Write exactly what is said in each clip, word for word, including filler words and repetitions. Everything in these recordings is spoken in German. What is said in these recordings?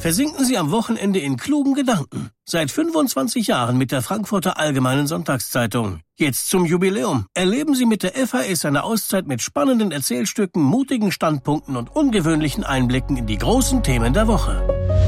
versinken Sie am Wochenende in klugen Gedanken. Seit fünfundzwanzig Jahren mit der Frankfurter Allgemeinen Sonntagszeitung. Jetzt zum Jubiläum. Erleben Sie mit der F A S eine Auszeit mit spannenden Erzählstücken, mutigen Standpunkten und ungewöhnlichen Einblicken in die großen Themen der Woche.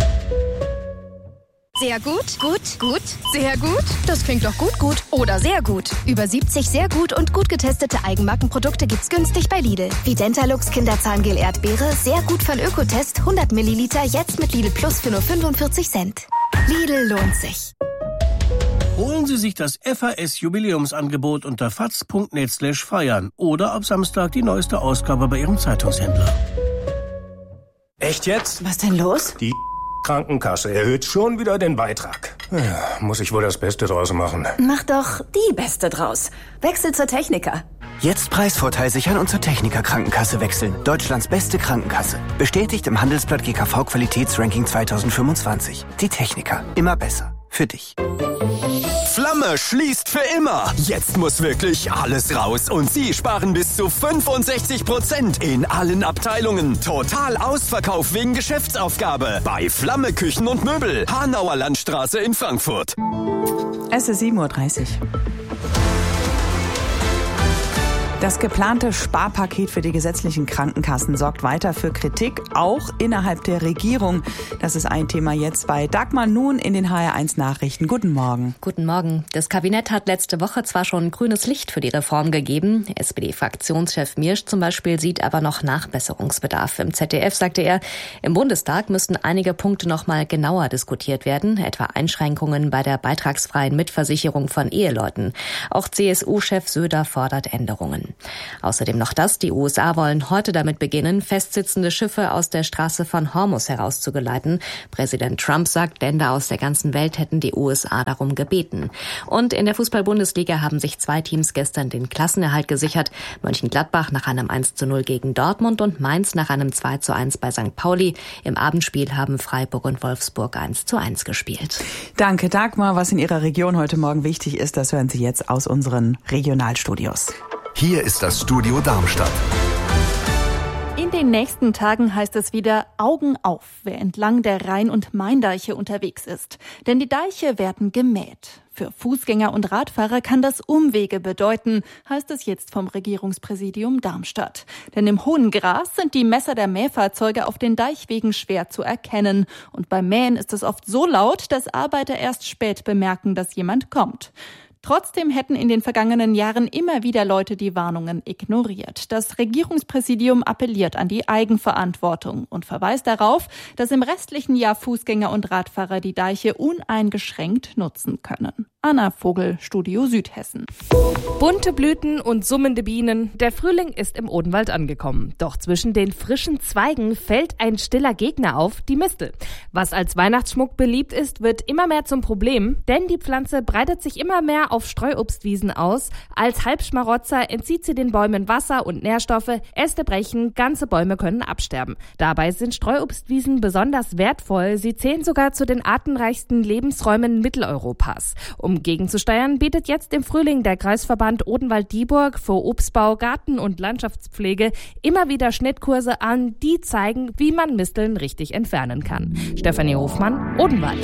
Sehr gut, gut, gut, sehr gut. Das klingt doch gut, gut oder sehr gut. Über siebzig sehr gut und gut getestete Eigenmarkenprodukte gibt's günstig bei Lidl. Wie Dentalux Kinderzahngel Erdbeere, sehr gut von Ökotest, hundert Milliliter, jetzt mit Lidl Plus für nur fünfundvierzig Cent. Lidl lohnt sich. Holen Sie sich das F A S-Jubiläumsangebot unter faz punkt net slash feiern oder ab Samstag die neueste Ausgabe bei Ihrem Zeitungshändler. Echt jetzt? Was denn los? Die Krankenkasse erhöht schon wieder den Beitrag. Ja, muss ich wohl das Beste draus machen. Mach doch die Beste draus. Wechsel zur Techniker. Jetzt Preisvorteil sichern und zur Techniker Krankenkasse wechseln. Deutschlands beste Krankenkasse. Bestätigt im Handelsblatt G K V Qualitätsranking zweitausendfünfundzwanzig. Die Techniker. Immer besser. Für dich. Flamme schließt für immer. Jetzt muss wirklich alles raus und Sie sparen bis zu fünfundsechzig Prozent in allen Abteilungen. Total Ausverkauf wegen Geschäftsaufgabe bei Flamme Küchen und Möbel. Hanauer Landstraße in Frankfurt. Es ist sieben Uhr dreißig. Das geplante Sparpaket für die gesetzlichen Krankenkassen sorgt weiter für Kritik, auch innerhalb der Regierung. Das ist ein Thema jetzt bei Dagmar Nun in den H R eins Nachrichten. Guten Morgen. Guten Morgen. Das Kabinett hat letzte Woche zwar schon grünes Licht für die Reform gegeben. S P D-Fraktionschef Miersch zum Beispiel sieht aber noch Nachbesserungsbedarf. Im Z D F sagte er, im Bundestag müssten einige Punkte noch mal genauer diskutiert werden, etwa Einschränkungen bei der beitragsfreien Mitversicherung von Eheleuten. Auch C S U-Chef Söder fordert Änderungen. Außerdem noch das, die U S A wollen heute damit beginnen, festsitzende Schiffe aus der Straße von Hormuz herauszugeleiten. Präsident Trump sagt, Länder aus der ganzen Welt hätten die U S A darum gebeten. Und in der Fußball-Bundesliga haben sich zwei Teams gestern den Klassenerhalt gesichert. Mönchengladbach nach einem eins zu null gegen Dortmund und Mainz nach einem zwei zu eins bei Sankt Pauli. Im Abendspiel haben Freiburg und Wolfsburg eins zu eins gespielt. Danke, Dagmar. Was in Ihrer Region heute Morgen wichtig ist, das hören Sie jetzt aus unseren Regionalstudios. Hier ist das Studio Darmstadt. In den nächsten Tagen heißt es wieder Augen auf, wer entlang der Rhein- und Maindeiche unterwegs ist. Denn die Deiche werden gemäht. Für Fußgänger und Radfahrer kann das Umwege bedeuten, heißt es jetzt vom Regierungspräsidium Darmstadt. Denn im hohen Gras sind die Messer der Mähfahrzeuge auf den Deichwegen schwer zu erkennen. Und beim Mähen ist es oft so laut, dass Arbeiter erst spät bemerken, dass jemand kommt. Trotzdem hätten in den vergangenen Jahren immer wieder Leute die Warnungen ignoriert. Das Regierungspräsidium appelliert an die Eigenverantwortung und verweist darauf, dass im restlichen Jahr Fußgänger und Radfahrer die Deiche uneingeschränkt nutzen können. Anna Vogel, Studio Südhessen. Bunte Blüten und summende Bienen. Der Frühling ist im Odenwald angekommen. Doch zwischen den frischen Zweigen fällt ein stiller Gegner auf, die Mistel. Was als Weihnachtsschmuck beliebt ist, wird immer mehr zum Problem, denn die Pflanze breitet sich immer mehr auf Streuobstwiesen aus. Als Halbschmarotzer entzieht sie den Bäumen Wasser und Nährstoffe, Äste brechen, ganze Bäume können absterben. Dabei sind Streuobstwiesen besonders wertvoll. Sie zählen sogar zu den artenreichsten Lebensräumen Mitteleuropas. Um gegenzusteuern, bietet jetzt im Frühling der Kreisverband Odenwald-Dieburg für Obstbau, Garten- und Landschaftspflege immer wieder Schnittkurse an, die zeigen, wie man Misteln richtig entfernen kann. Stefanie Hofmann, Odenwald.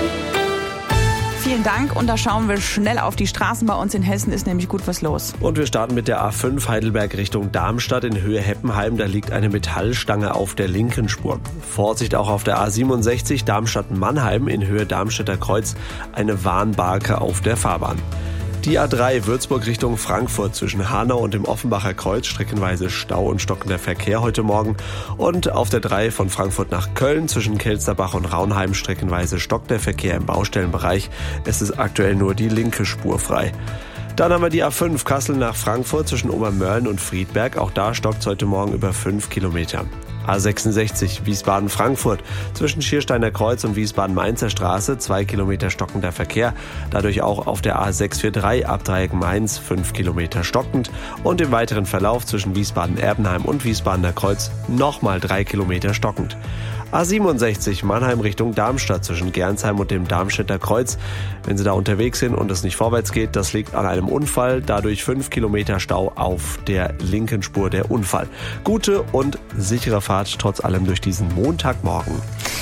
Vielen Dank und da schauen wir schnell auf die Straßen. Bei uns in Hessen ist nämlich gut was los. Und wir starten mit der A fünf Heidelberg Richtung Darmstadt in Höhe Heppenheim. Da liegt eine Metallstange auf der linken Spur. Vorsicht auch auf der A siebenundsechzig Darmstadt-Mannheim in Höhe Darmstädter Kreuz. Eine Warnbarke auf der Fahrbahn. Die A drei Würzburg Richtung Frankfurt zwischen Hanau und dem Offenbacher Kreuz streckenweise Stau und stockender Verkehr heute Morgen. Und auf der drei von Frankfurt nach Köln zwischen Kelsterbach und Raunheim streckenweise stockt der Verkehr im Baustellenbereich. Es ist aktuell nur die linke Spur frei. Dann haben wir die A fünf Kassel nach Frankfurt zwischen Obermörlen und Friedberg. Auch da stockt es heute Morgen über fünf Kilometer. A sechsundsechzig Wiesbaden-Frankfurt zwischen Schiersteiner Kreuz und Wiesbaden-Mainzer Straße, zwei Kilometer stockender Verkehr. Dadurch auch auf der A sechshundertdreiundvierzig Abdreieck Mainz, fünf Kilometer stockend. Und im weiteren Verlauf zwischen Wiesbaden-Erbenheim und Wiesbadener Kreuz nochmal drei Kilometer stockend. A siebenundsechzig Mannheim Richtung Darmstadt zwischen Gernsheim und dem Darmstädter Kreuz. Wenn Sie da unterwegs sind und es nicht vorwärts geht, das liegt an einem Unfall. Dadurch fünf Kilometer Stau auf der linken Spur der Unfall. Gute und sichere Fahrt trotz allem durch diesen Montagmorgen.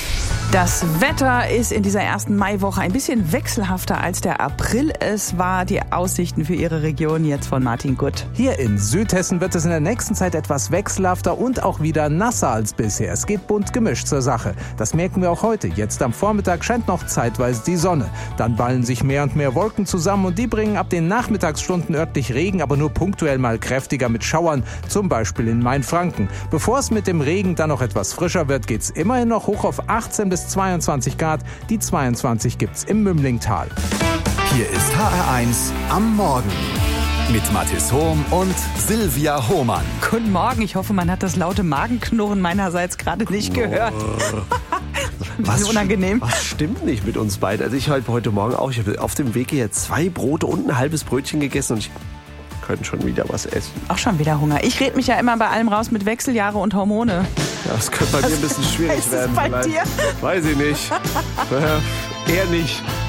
Das Wetter ist in dieser ersten Maiwoche ein bisschen wechselhafter als der April es war. Die Aussichten für Ihre Region jetzt von Martin Gutt. Hier in Südhessen wird es in der nächsten Zeit etwas wechselhafter und auch wieder nasser als bisher. Es geht bunt gemischt zur Sache. Das merken wir auch heute. Jetzt am Vormittag scheint noch zeitweise die Sonne. Dann ballen sich mehr und mehr Wolken zusammen und die bringen ab den Nachmittagsstunden örtlich Regen, aber nur punktuell mal kräftiger mit Schauern, zum Beispiel in Mainfranken. Bevor es mit dem Regen dann noch etwas frischer wird, geht's immerhin noch hoch auf achtzehn bis zweiundzwanzig Grad. Die zweiundzwanzig gibt's im Mümlingtal. Hier ist H R eins am Morgen mit Mathis Hohm und Silvia Hohmann. Guten Morgen, ich hoffe, man hat das laute Magenknurren meinerseits gerade nicht gehört. Was, unangenehm. Was stimmt nicht mit uns beiden? Also ich habe heute Morgen auch, ich habe auf dem Weg hier zwei Brote und ein halbes Brötchen gegessen und ich könnte schon wieder was essen. Auch schon wieder Hunger. Ich rede mich ja immer bei allem raus mit Wechseljahre und Hormone. Ja, das könnte bei mir ein bisschen schwierig heißt werden. Es bei vielleicht. dir? Weiß ich nicht. äh, eher nicht.